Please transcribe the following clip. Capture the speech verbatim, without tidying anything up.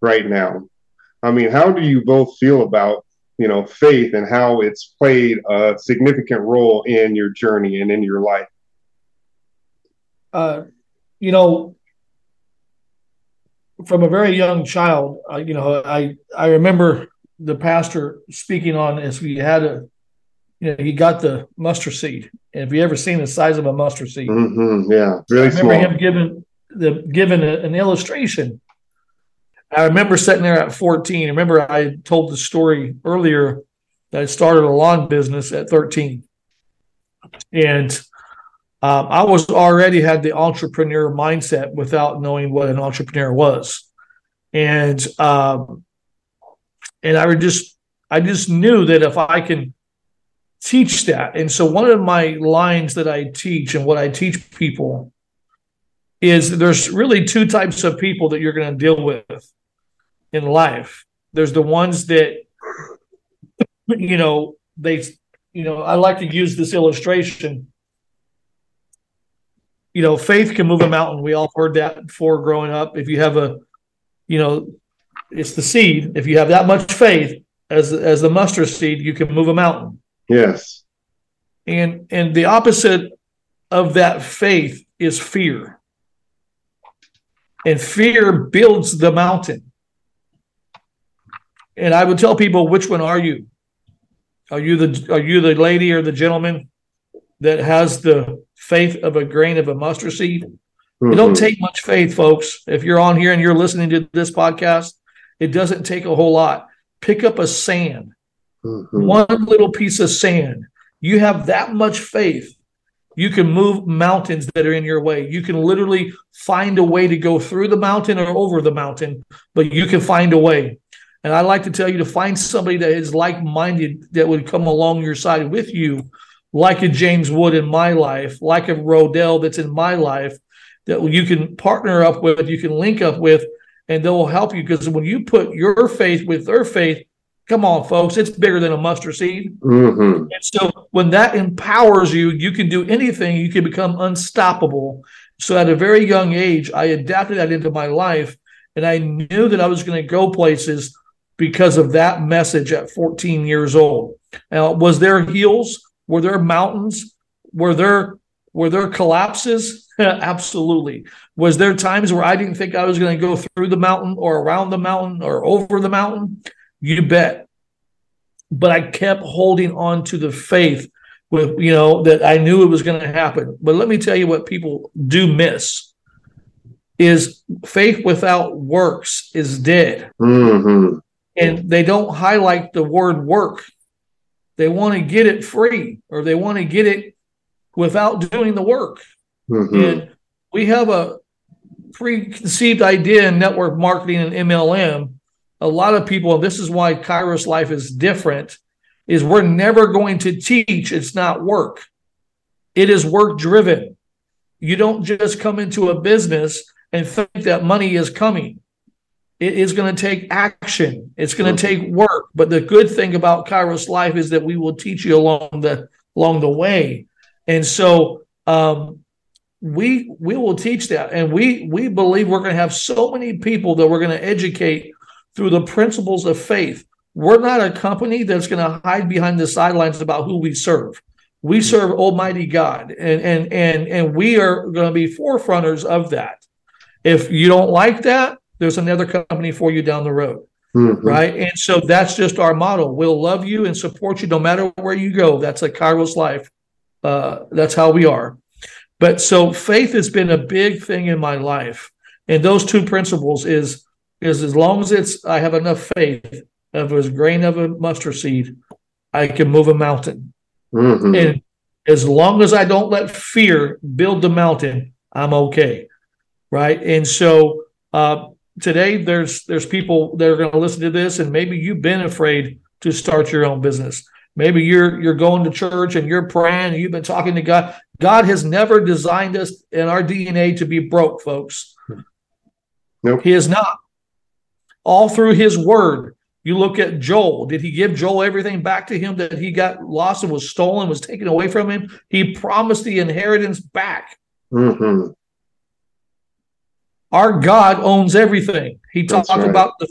right now. I mean, how do you both feel about, you know, faith and how it's played a significant role in your journey and in your life? Uh, you know, from a very young child, uh, you know, I I remember the pastor speaking on this. We had a, you know, he got the mustard seed, and if you ever seen the size of a mustard seed, Mm-hmm. Yeah, I really remember small. him giving the given a, an illustration. I remember sitting there at fourteen. Remember, I told the story earlier that I started a lawn business at thirteen, and um, I was already had the entrepreneur mindset without knowing what an entrepreneur was, and um, and I would just I just knew that if I can teach that, and so one of my lines that I teach and what I teach people is there's really two types of people that you're going to deal with in life. There's the ones that, you know, they, you know, I like to use this illustration. You know, faith can move a mountain. We all heard that before growing up. If you have a, you know, it's the seed. If you have that much faith as as the mustard seed, you can move a mountain. Yes. And and the opposite of that faith is fear. And fear builds the mountain. And I would tell people, which one are you? Are you the are you the lady or the gentleman that has the faith of a grain of a mustard seed? Mm-hmm. It don't take much faith, folks. If you're on here and you're listening to this podcast, it doesn't take a whole lot. Pick up a sand, mm-hmm. one little piece of sand. You have that much faith, you can move mountains that are in your way. You can literally find a way to go through the mountain or over the mountain, but you can find a way. And I like to tell you to find somebody that is like-minded that would come along your side with you, like a James Wood in my life, like a Rodell that's in my life, that you can partner up with, you can link up with, and they will help you. Because when you put your faith with their faith, come on, folks, it's bigger than a mustard seed. Mm-hmm. And so when that empowers you, you can do anything. You can become unstoppable. So at a very young age, I adapted that into my life, and I knew that I was going to go places because of that message at fourteen years old. Now, was there hills? Were there mountains? Were there were there collapses? Absolutely. Was there times where I didn't think I was going to go through the mountain or around the mountain or over the mountain? You bet. But I kept holding on to the faith with, you know, that I knew it was going to happen. But let me tell you what people do miss is faith without works is dead. Mm-hmm. And they don't highlight the word work. They want to get it free, or they want to get it without doing the work. Mm-hmm. And we have a preconceived idea in network marketing and M L M. A lot of people, and this is why Kairos Life is different, is we're never going to teach it's not work. It is work driven. You don't just come into a business and think that money is coming. It is going to take action. It's going to take work. But the good thing about Kairos Life is that we will teach you along the along the way. And so um, we we will teach that. And we we believe we're going to have so many people that we're going to educate through the principles of faith. We're not a company that's going to hide behind the sidelines about who we serve. We serve Almighty God, and and and and we are going to be forefronters of that. If you don't like that, there's another company for you down the road, mm-hmm. right? And so that's just our motto. We'll love you and support you no matter where you go. That's a Kairos Life. Uh, that's how we are. But so faith has been a big thing in my life, and those two principles is is as long as it's I have enough faith of a grain of a mustard seed, I can move a mountain. Mm-hmm. And as long as I don't let fear build the mountain, I'm okay, right? And so uh, today there's there's people that are going to listen to this, and maybe you've been afraid to start your own business. Maybe you're you're going to church and you're praying and you've been talking to God. God has never designed us in our D N A to be broke, folks. Nope. He is not. All through his word, you look at Joel. Did he give Joel everything back to him that he got lost and was stolen, was taken away from him? He promised the inheritance back. Mm-hmm. Our God owns everything. He talked right. about the